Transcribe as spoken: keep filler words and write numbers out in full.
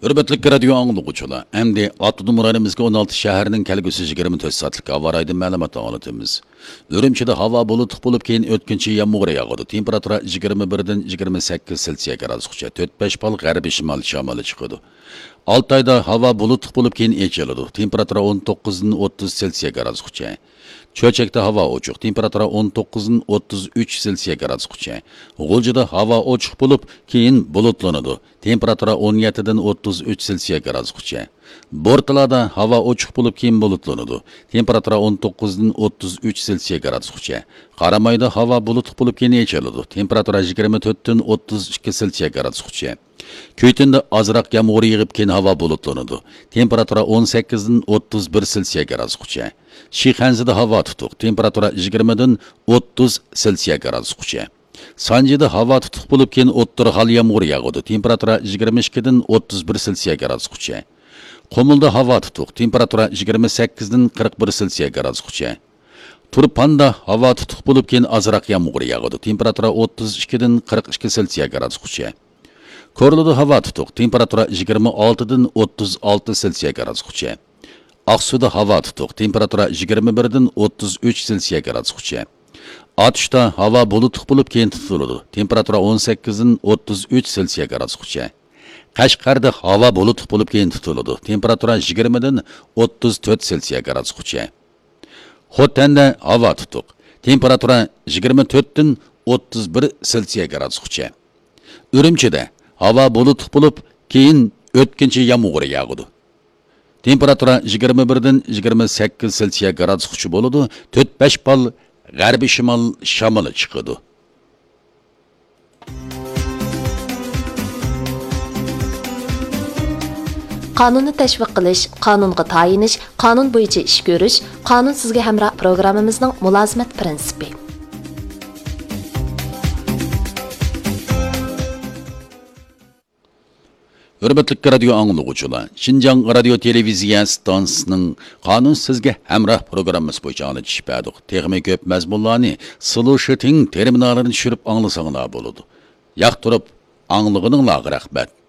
Hürmetlik radio anlıqçılar. Endi Atudum rayonimizga on olti şəhərinin kəlgüsü yigirma to'rt soatlik havo raydi ma'lumot anlatamiz. Ürümchida havo bulutli bo'lib, keyin o'tkinchi yomg'ir yog'adi. Temperatura yigirma bir dan yigirma sakkiz selsiya gradusgacha, to'rt besh bal g'arbiy shimol shamoli chiqadi. Altayda havo bulutli bo'lib, keyin echiladi. Temperatura o'n to'qqiz dan o'ttiz selsiya gradusgacha. Cho'chakda havo ochiq, temperatura o'n to'qqiz dan o'ttiz uch selsiya gradusgacha. G'uljida havo ochiq bo'lib, keyin bulutlanadi. Temperatura o'n yetti dan o'ttiz uch selsiya gradusgacha. Bortlarda havo ochiq bo'lib, keyin bulutlanadi. Temperatura o'n to'qqiz dan o'ttiz uch selsiya gradusgacha. Qaramayda havo bulutli bo'lib, keyin echiladi. Temperatura yigirma to'rt dan o'ttiz ikki selsiya gradusgacha. Köytünde azraq yağmur yağıp keyin hava bulutlanadi. Temperatura o'n sakkiz dan o'ttiz bir selsiya gradusgacha. Shixanzida havo tutuq. Temperatura yigirma dan o'ttiz selsiya gradusgacha. Sanjida havo tutuq bo'lib, keyin o'ttir hal yağmur yağadi. Temperatura yigirma ikki dan o'ttiz bir selsiya gradusgacha. Qumulda havo tutuq. Temperatura yigirma sakkiz dan qirq bir selsiya gradusgacha. Turpanda havo tutuq bo'lib, keyin azraq yağmur yağadi. Temperatura o'ttiz ikki dan qirq ikki selsiya gradusgacha. Korluda havo tutuq. Temperatura yigirma olti dan o'ttiz olti selsiya gradusgacha. Aqsuda havo tutuq. Temperatura yigirma bir dan o'ttiz uch selsiya gradusgacha. Atishda havo bulutli bo'lib, keyin tutiladi. Temperatura o'n sakkiz dan o'ttiz uch selsiya gradusgacha. Qashqarda havo bulutli bo'lib, keyin tutiladi. Temperatura yigirma dan o'ttiz to'rt selsiya gradusgacha. Xotanda havo tutuq. Temperatura yigirma to'rt dan o'ttiz bir selsiya gradusgacha. Ürümchida havo bulutli bo'lib, keyin o'tkinchi yomg'ir yog'adi. Temperatura yigirma bir dan yigirma sakkiz selsiya gradusgacha bo'ladi. to'rt besh bal g'arbiy shimol shamoli chiqadi. Qonunni tashviq qilish, qonunga tayinish, qonun bo'yicha ish ko'rish, qonun sizga hamroh programmamizning mulozimat prinsipi. Hürmetlik radio anlıqçılar. Şinjan radio televiziya stansiyasının qonun sizga hamroh programmasi bo'yicha anlatishib berdik. Texmi ko'p mazmunlarni solution terminalini tushirib anglasanglar bo'ladi. Yoqtirib anglag'ininglarga rahmat.